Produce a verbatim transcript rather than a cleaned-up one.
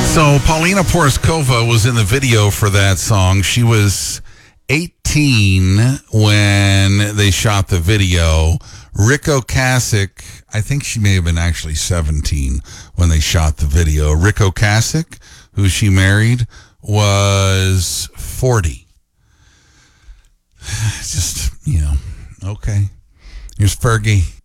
So Paulina Poroskova was in the video for that song. She was eighteen when they shot the video. Rick Ocasek, I think she may have been actually seventeen when they shot the video. Rick Ocasek, who she married, was forty. Just, you know, okay. Here's Fergie.